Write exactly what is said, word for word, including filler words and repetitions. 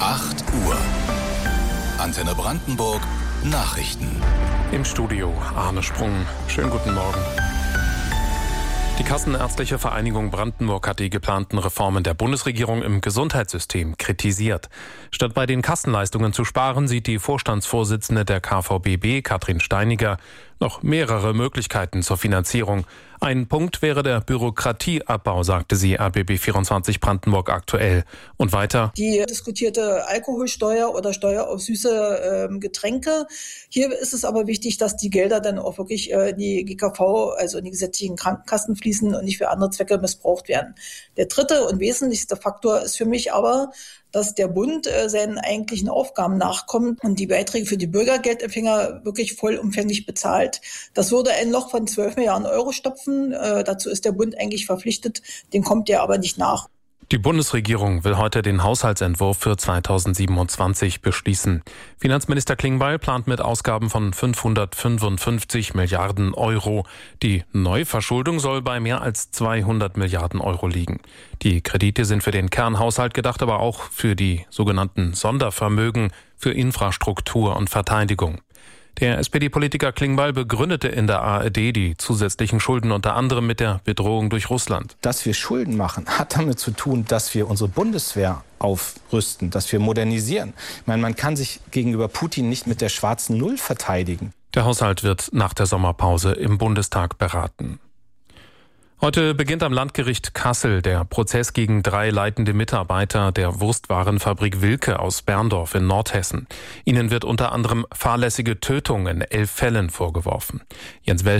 acht Uhr. Antenne Brandenburg Nachrichten. Im Studio Arne Sprung. Schönen guten Morgen. Die Kassenärztliche Vereinigung Brandenburg hat die geplanten Reformen der Bundesregierung im Gesundheitssystem kritisiert. Statt bei den Kassenleistungen zu sparen, sieht die Vorstandsvorsitzende der K V B B, Katrin Steiniger, noch mehrere Möglichkeiten zur Finanzierung. Ein Punkt wäre der Bürokratieabbau, sagte sie R B B vierundzwanzig Brandenburg aktuell. Und weiter: Die diskutierte Alkoholsteuer oder Steuer auf süße äh, Getränke. Hier ist es aber wichtig, dass die Gelder dann auch wirklich äh, in die G K V, also in die gesetzlichen Krankenkassen fließen und nicht für andere Zwecke missbraucht werden. Der dritte und wesentlichste Faktor ist für mich aber, dass der Bund äh, seinen eigentlichen Aufgaben nachkommt und die Beiträge für die Bürgergeldempfänger wirklich vollumfänglich bezahlt. Das würde ein Loch von zwölf Milliarden Euro stopfen. Äh, dazu ist der Bund eigentlich verpflichtet, dem kommt er aber nicht nach. Die Bundesregierung will heute den Haushaltsentwurf für zweitausendsiebenundzwanzig beschließen. Finanzminister Klingbeil plant mit Ausgaben von fünfhundertfünfundfünfzig Milliarden Euro. Die Neuverschuldung soll bei mehr als zweihundert Milliarden Euro liegen. Die Kredite sind für den Kernhaushalt gedacht, aber auch für die sogenannten Sondervermögen, für Infrastruktur und Verteidigung. Der S P D-Politiker Klingbeil begründete in der A R D die zusätzlichen Schulden unter anderem mit der Bedrohung durch Russland. Dass wir Schulden machen, hat damit zu tun, dass wir unsere Bundeswehr aufrüsten, dass wir modernisieren. Ich meine, man kann sich gegenüber Putin nicht mit der schwarzen Null verteidigen. Der Haushalt wird nach der Sommerpause im Bundestag beraten. Heute beginnt am Landgericht Kassel der Prozess gegen drei leitende Mitarbeiter der Wurstwarenfabrik Wilke aus Berndorf in Nordhessen. Ihnen wird unter anderem fahrlässige Tötung in elf Fällen vorgeworfen. Jens Wel